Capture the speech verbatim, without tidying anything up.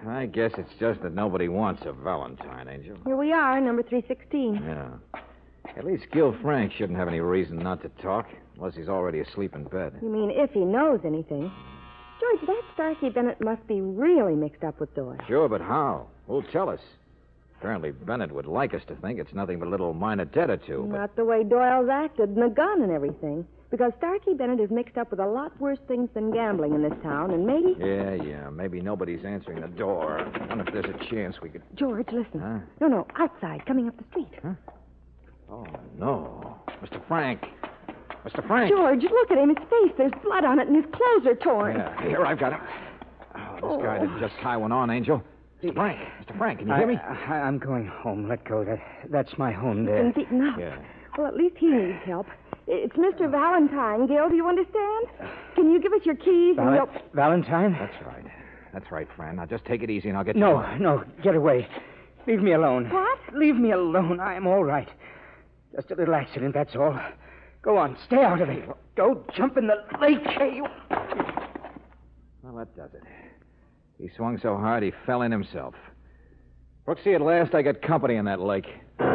I guess it's just that nobody wants a Valentine, Angel. Here we are, number three sixteen. Yeah. At least Gil Frank shouldn't have any reason not to talk, unless he's already asleep in bed. You mean if he knows anything? George, that Starkey Bennett must be really mixed up with Doyle. Sure, but how? Who'll tell us? Apparently Bennett would like us to think it's nothing but a little minor debt or two, but... Not the way Doyle's acted, and the gun and everything. Because Starkey Bennett is mixed up with a lot worse things than gambling in this town, and maybe... Yeah, yeah, maybe nobody's answering the door. I wonder if there's a chance we could... George, listen. Huh? No, no, outside, coming up the street. Huh? Oh, no. Mister Frank. Mister Frank. George, look at him. His face, there's blood on it, and his clothes are torn. Yeah, here, I've got him. Oh, this Oh. guy didn't just tie one on, Angel. Mister Frank. Mister Frank, can you hear me? I, I'm going home. Let go. That, that's my home there. Been beaten up. Yeah. Well, at least he needs help. It's Mister Valentine, Gil. Do you understand? Can you give us your keys and Val- we'll... Valentine? That's right. That's right, friend. Now, just take it easy and I'll get No, you... no. Get away. Leave me alone. What? Leave me alone. I am all right. Just a little accident, that's all. Go on. Stay out of it. Go jump in the lake. Hey, you... Well, that does it. He swung so hard he fell in himself. Brooksy, at last I got company in that lake.